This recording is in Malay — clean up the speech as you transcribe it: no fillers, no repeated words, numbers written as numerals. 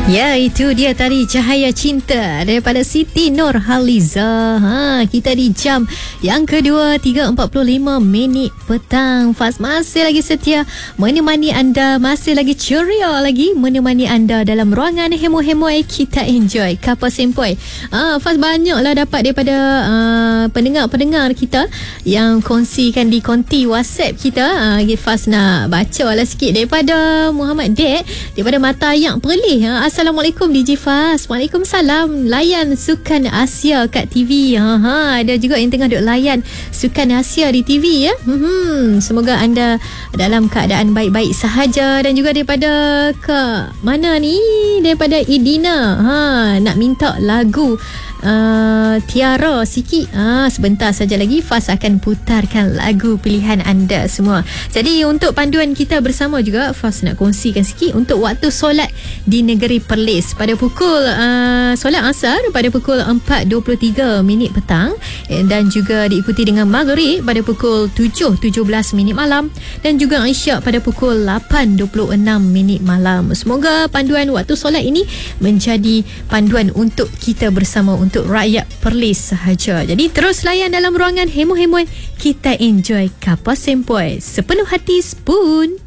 Ya, itu dia tadi Cahaya Cinta daripada Siti Nurhaliza. Kita di jam yang kedua 3.45 minit petang. Faz masih lagi setia menemani anda, masih lagi ceria lagi menemani anda dalam ruangan hemo-hemoi kita enjoy Kapal Sempoi. Faz banyaklah dapat daripada pendengar-pendengar kita yang kongsikan di konti WhatsApp kita. Faz nak baca lah sikit daripada Muhammad Dek daripada Matayang Perlis. Assalamualaikum DJ Faz. Waalaikumsalam. Layan Sukan Asia kat TV. Ada juga yang tengah duk layan Sukan Asia di TV ya. Semoga anda dalam keadaan baik-baik sahaja. Dan juga daripada mana ni? Daripada Idina. Nak minta lagu Tiara sikit. Sebentar saja lagi Faz akan putarkan lagu pilihan anda semua. Jadi untuk panduan kita bersama juga, Faz nak kongsikan sikit untuk waktu solat di negeri Perlis pada pukul solat asar pada pukul 4.23 minit petang, dan juga diikuti dengan maghrib pada pukul 7.17 minit malam, dan juga isyak pada pukul 8.26 minit malam. Semoga panduan waktu solat ini menjadi panduan untuk kita bersama, untuk rakyat Perlis sahaja. Jadi terus layan dalam ruangan hemo-hemo kita enjoy Kapal Sempoi sepenuh hati spoon.